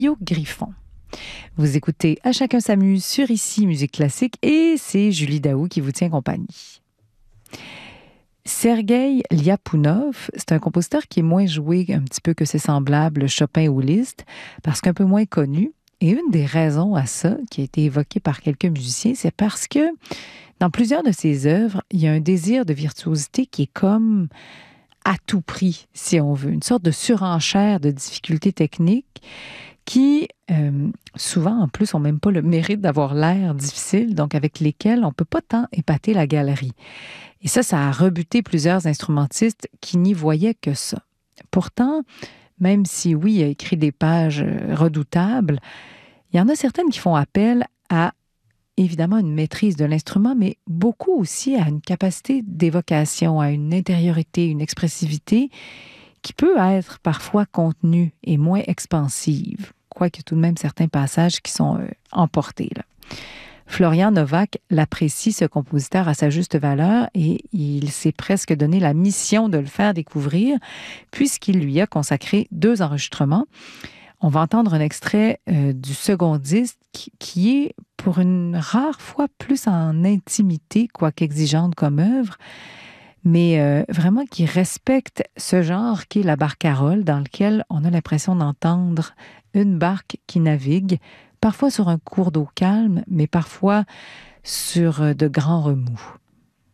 Yo Griffon. Vous écoutez À chacun s'amuse sur Ici Musique Classique et c'est Julie Daou qui vous tient compagnie. Sergueï Lyapounov, c'est un compositeur qui est moins joué un petit peu que ses semblables Chopin ou Liszt, parce qu'un peu moins connu. Et une des raisons à ça, qui a été évoquée par quelques musiciens, c'est parce que dans plusieurs de ses œuvres, il y a un désir de virtuosité qui est comme à tout prix, si on veut, une sorte de surenchère de difficultés techniques qui, souvent, en plus, n'ont même pas le mérite d'avoir l'air difficile, donc avec lesquels on ne peut pas tant épater la galerie. Et ça a rebuté plusieurs instrumentistes qui n'y voyaient que ça. Pourtant, même si, oui, il a écrit des pages redoutables, il y en a certaines qui font appel à, évidemment, une maîtrise de l'instrument, mais beaucoup aussi à une capacité d'évocation, à une intériorité, une expressivité qui peut être parfois contenue et moins expansive, quoique tout de même certains passages qui sont emportés, là. Florian Novak l'apprécie, ce compositeur, à sa juste valeur, et il s'est presque donné la mission de le faire découvrir, puisqu'il lui a consacré 2 enregistrements. On va entendre un extrait du second disque qui est, pour une rare fois, plus en intimité, quoique exigeante comme œuvre, mais vraiment qui respecte ce genre qui est la barcarolle, dans lequel on a l'impression d'entendre une barque qui navigue, parfois sur un cours d'eau calme, mais parfois sur de grands remous.